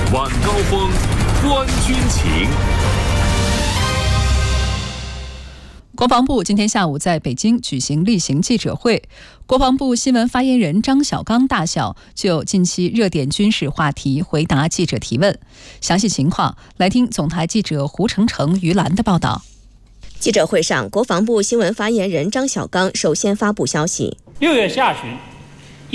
晚高峰，观军情。 国防部今天下午在北京举行例行记者会，国防部新闻发言人张小刚大校就近期热点军事话题回答记者提问。详细情况来听总台记者胡成成、于兰的报道。 记者会上，国防部新闻发言人张小刚首先发布消息：6 月下旬，